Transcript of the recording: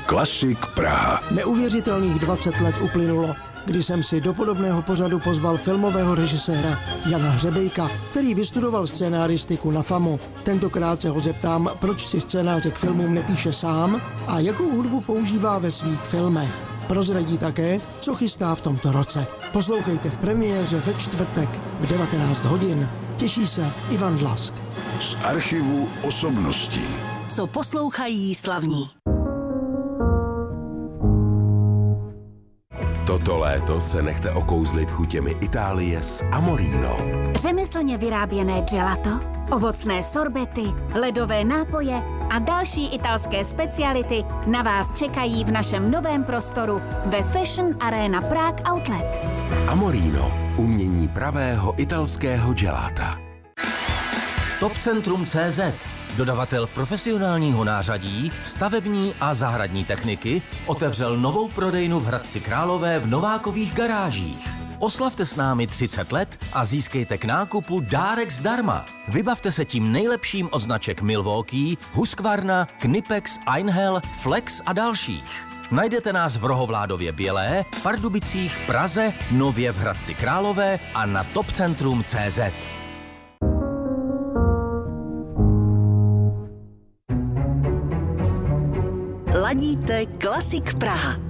Klasik Praha. Neuvěřitelných 20 let uplynulo, kdy jsem si do podobného pořadu pozval filmového režiséra Jana Hřebejka, který vystudoval scénaristiku na FAMu. Tentokrát se ho zeptám, proč si scénáře k filmům nepíše sám a jakou hudbu používá ve svých filmech. Prozradí také, co chystá v tomto roce. Poslouchejte v premiéře ve čtvrtek v 19 hodin. Těší se Ivan Dlask. Z archivu osobností. Co poslouchají slavní. Toto léto se nechte okouzlit chutěmi Itálie s Amorino. Řemeslně vyráběné gelato, ovocné sorbety, ledové nápoje a další italské speciality na vás čekají v našem novém prostoru ve Fashion Arena Prague Outlet. Amorino, umění pravého italského gelata. Topcentrum.cz, dodavatel profesionálního nářadí, stavební a zahradní techniky, otevřel novou prodejnu v Hradci Králové v Novákových garážích. Oslavte s námi 30 let a získejte k nákupu dárek zdarma. Vybavte se tím nejlepším od značek Milwaukee, Husqvarna, Knipex, Einhell, Flex a dalších. Najdete nás v Rohovládově Bělé, Pardubicích, Praze, nově v Hradci Králové a na topcentrum.cz. Ladíte Klasik Praha.